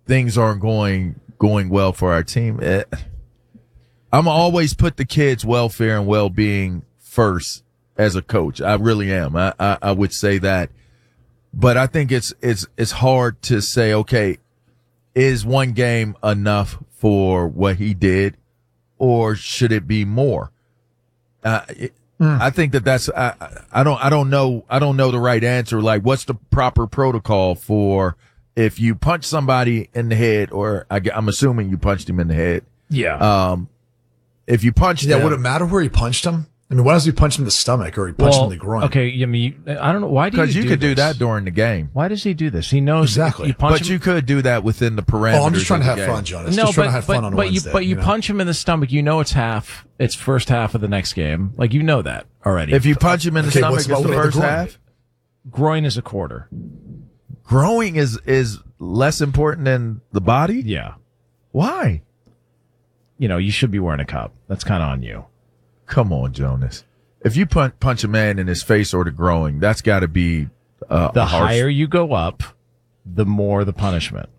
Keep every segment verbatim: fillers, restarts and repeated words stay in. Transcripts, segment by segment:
things aren't going going well for our team. It, I'm always put the kids' welfare and well-being first as a coach. I really am. I, I, I would say that. But I think it's it's it's hard to say, okay, is one game enough for what he did, or should it be more? Uh, it, mm. I think that that's I, I don't I don't know I don't know the right answer. Like, what's the proper protocol for if you punch somebody in the head, or I, I'm assuming you punched him in the head. Yeah. Um, if you punched yeah, him, would it matter where he punched him? I mean, why doesn't he punch him in the stomach or he punched well, him in the groin? Okay, I mean, I don't know. Why do you Because you do could this? do that during the game. Why does he do this? He knows Exactly. You punch But him. you could do that within the parameters. Oh, I'm just trying to of the have game. fun, Jonas. No, just trying but to have but, fun on a but you Wednesday, but you, you know? punch him in the stomach. You know it's half. It's first half of the next game. Like, you know that already. If you punch him in the Okay, stomach, what's it's about the the first groin? half. groin is a quarter. Growing is is less important than the body. Yeah. Why? You know, you should be wearing a cup. That's kind of on you. Come on, Jonas. If you punch punch a man in his face or the groin, that's got to be uh, The a harsh. higher you go up, the more the punishment.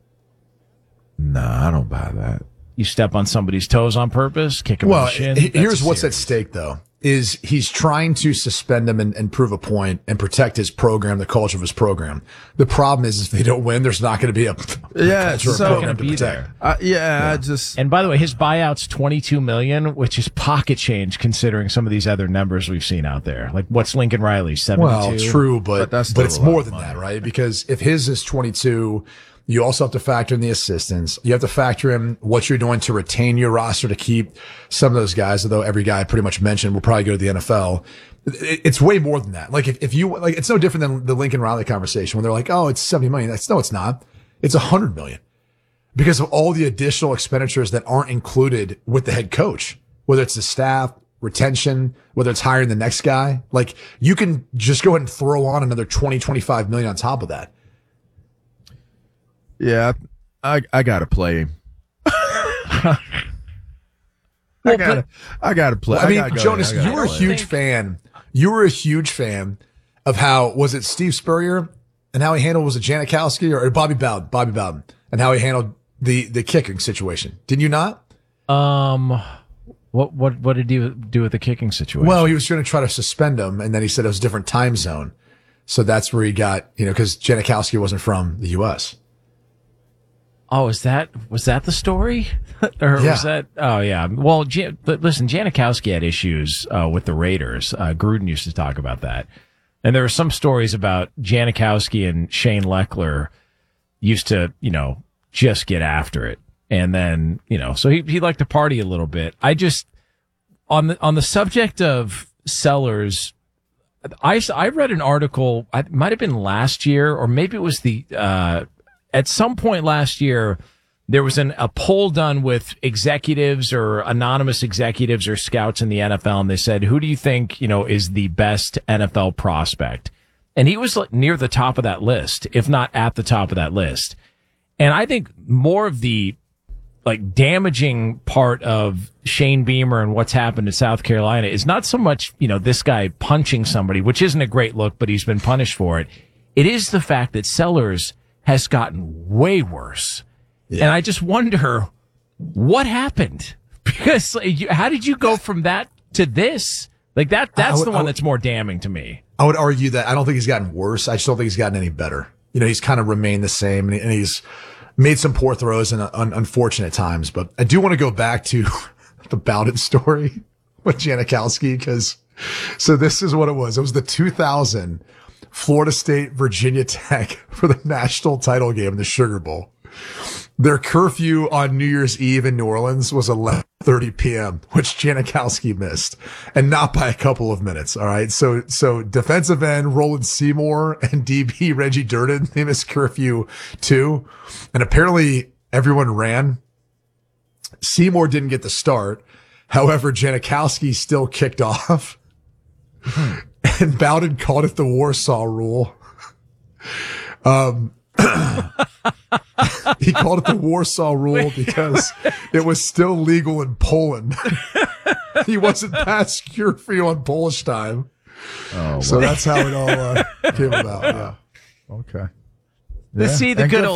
Nah, I don't buy that. You step on somebody's toes on purpose, kick him in Well, the shin. h- that's here's a what's at serious- stake, though, is he's trying to suspend him and, and prove a point and protect his program, the culture of his program. The problem is if they don't win, there's not going to be a, a Yeah, culture of so- program Gonna to be protect. there. Uh, yeah, I just And by the way, his buyout's twenty-two million dollars, which is pocket change considering some of these other numbers we've seen out there. Like, what's Lincoln Riley, seventy-two? Well, true, but, But that's but still it's a lot more of than money. that, right? Because if his is twenty-two, you also have to factor in the assistants. You have to factor in what you're doing to retain your roster to keep some of those guys, although every guy I pretty much mentioned will probably go to the N F L. It- It's way more than that. Like if, if you, like, it's no different than the Lincoln Riley conversation when they're like, oh, it's seventy million. That's, no, it's not. It's a hundred million because of all the additional expenditures that aren't included with the head coach, whether it's the staff, retention, whether it's hiring the next guy. Like, you can just go ahead and throw on another twenty, twenty-five million on top of that. yeah, I I gotta play him. I Well, gotta I gotta play. I mean, gotta go Jonas, there. I you gotta were a play. huge fan. You were a huge fan of how, was it Steve Spurrier and how he handled, was it Janikowski or, or Bobby Bowden, Bobby Bowden and how he handled the, the kicking situation. Did you not? Um, what what what did he do with the kicking situation? Well, he was going to try to suspend him, and then he said it was a different time zone. So that's where he got, you know, because Janikowski wasn't from the U S. oh, is that was that the story, or Yeah. was that? Oh, yeah. Well, Jan, but listen, Janikowski had issues uh, with the Raiders. Uh, Gruden used to talk about that, and there were some stories about Janikowski and Shane Leckler used to, you know, just get after it. And then, you know, so he, he liked to party a little bit. I just, on the, on the subject of Sellers, I, I read an article, it might have been last year, or maybe it was the, uh, at some point last year, there was an, a poll done with executives or anonymous executives or scouts in the N F L. And they said, who do you think, you know, is the best N F L prospect? And he was like near the top of that list, if not at the top of that list. And I think more of the, like, damaging part of Shane Beamer and what's happened in South Carolina is not so much, you know, this guy punching somebody, which isn't a great look, but he's been punished for it. It is the fact that Sellers has gotten way worse. Yeah. And I just wonder what happened, because like, you, how did you go from that to this? Like that, that's would, the one would, that's more damning to me. I would argue that I don't think he's gotten worse. I just don't think he's gotten any better. You know, he's kind of remained the same, and he's made some poor throws in un- unfortunate times. But I do want to go back to the Bowden story with Janikowski, because so this is what it was. It was the two thousand Florida State Virginia Tech for the national title game in the Sugar Bowl. Their curfew on New Year's Eve in New Orleans was eleven thirty p.m., which Janikowski missed, and not by a couple of minutes. All right. So, so defensive end Roland Seymour and D B Reggie Durden, they missed curfew too. And apparently everyone ran. Seymour didn't get the start. However, Janikowski still kicked off, and Bowden called it the Warsaw Rule. Um, he called it the Warsaw Rule because it was still legal in Poland. He wasn't past curfew on Polish time. Oh, so wow. that's how it all uh, came about. Yeah. Okay. Let's Yeah. see the And good good old